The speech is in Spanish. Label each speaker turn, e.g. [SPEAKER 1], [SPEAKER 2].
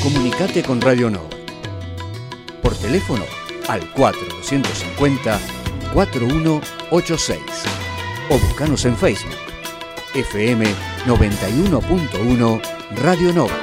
[SPEAKER 1] Comunicate con Radio Nova. Por teléfono al 4250-4186 o buscanos en Facebook. FM 91.1 Radio Nova.